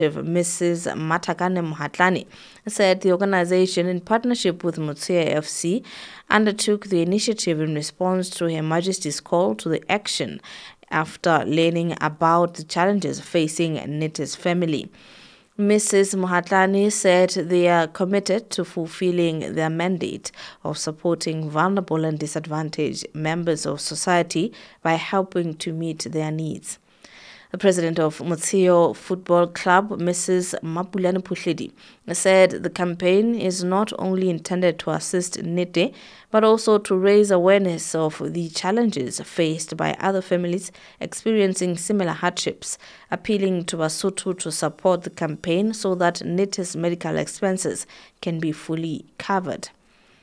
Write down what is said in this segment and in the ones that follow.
Mrs. Matakane Mohatlane said the organization, in partnership with Motsea FC, undertook the initiative in response to Her Majesty's call to the action after learning about the challenges facing Nite's family. Mrs. Mohatlane said they are committed to fulfilling their mandate of supporting vulnerable and disadvantaged members of society by helping to meet their needs. The president of Motseo Football Club, Mrs. Mapulane Puhledi, said the campaign is not only intended to assist Nite, but also to raise awareness of the challenges faced by other families experiencing similar hardships, appealing to Basotho to support the campaign so that Nite's medical expenses can be fully covered.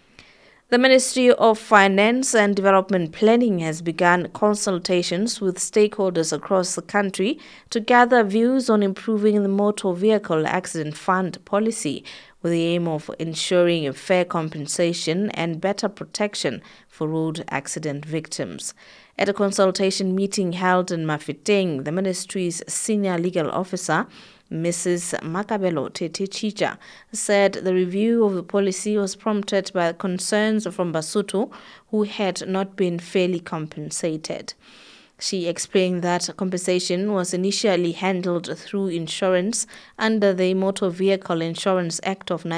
The Ministry of Finance and Development Planning has begun consultations with stakeholders across the country to gather views on improving the motor vehicle accident fund policy with the aim of ensuring fair compensation and better protection for road accident victims. At a consultation meeting held in Mafeteng, the ministry's senior legal officer, Mrs. Makabelo Tete Chicha, said the review of the policy was prompted by concerns from Basotho who had not been fairly compensated. She explained that compensation was initially handled through insurance under the Motor Vehicle Insurance Act of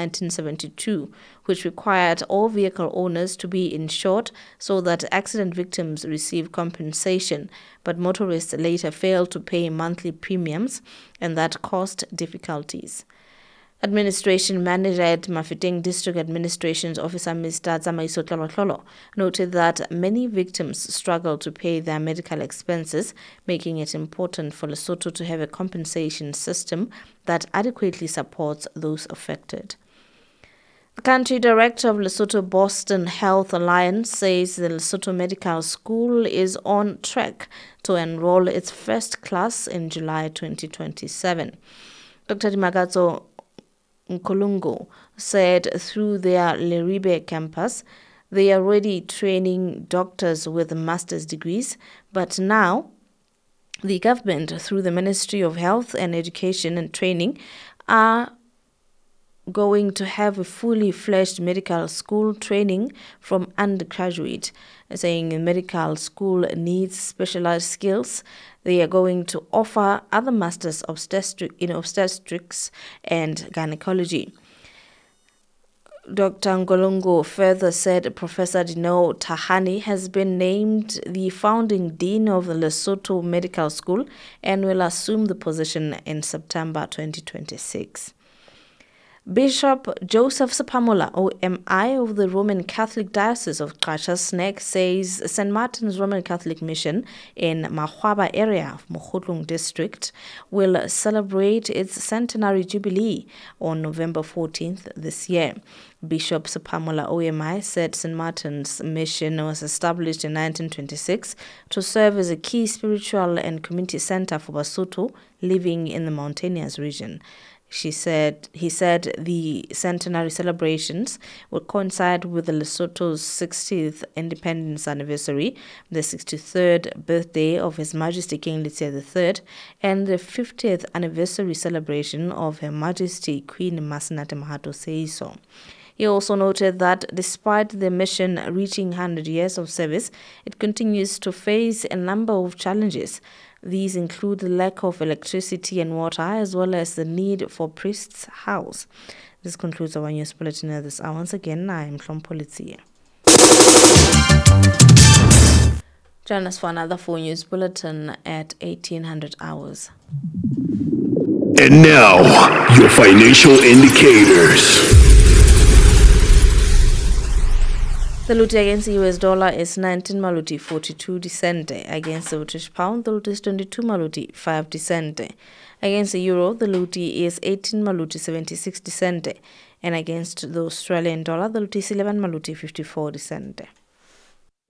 1972, which required all vehicle owners to be insured so that accident victims receive compensation, but motorists later failed to pay monthly premiums, and that caused difficulties. Administration Manager at Mafeteng District Administration's Officer Mr. Tsamaiso Tlolo noted that many victims struggle to pay their medical expenses, making it important for Lesotho to have a compensation system that adequately supports those affected. The country director of Lesotho Boston Health Alliance says the Lesotho Medical School is on track to enroll its first class in July 2027. Dr. Dimagazo Nkolungo said through their Leribe campus, they are already training doctors with master's degrees, but now the government, through the Ministry of Health and Education and Training, are going to have a fully fledged medical school training from undergraduate, saying the medical school needs specialized skills. They are going to offer other masters in obstetrics and gynecology. Dr. Ngolongo further said Professor Dino Tahani has been named the founding dean of the Lesotho Medical School and will assume the position in September 2026. Bishop Joseph Sephamola, OMI, of the Roman Catholic Diocese of Qacha Snake, says St. Martin's Roman Catholic Mission in Mahwaba area of Mokhotlong district will celebrate its centenary jubilee on November 14th this year. Bishop Sephamola, OMI, said St. Martin's Mission was established in 1926 to serve as a key spiritual and community center for Basotho living in the mountainous region. He said the centenary celebrations will coincide with the Lesotho's 60th independence anniversary, the 63rd birthday of His Majesty King Letsie III, and the 50th anniversary celebration of Her Majesty Queen Masenate Mahato Seiso. He also noted that despite the mission reaching 100 years of service, it continues to face a number of challenges. These include the lack of electricity and water, as well as the need for priest's house. This concludes our news bulletin at this hour. Once again, I am from Polizia. Join us for another 4 news bulletin at 1800 hours. And now, your financial indicators. The Luti against the US dollar is 19 maluti 42 decente. Against the British pound, the Luti is 22 maluti 5 decente. Against the euro, the Luti is 18 maluti 76 decente. And against the Australian dollar, the Luti is 11 maluti 54 decente.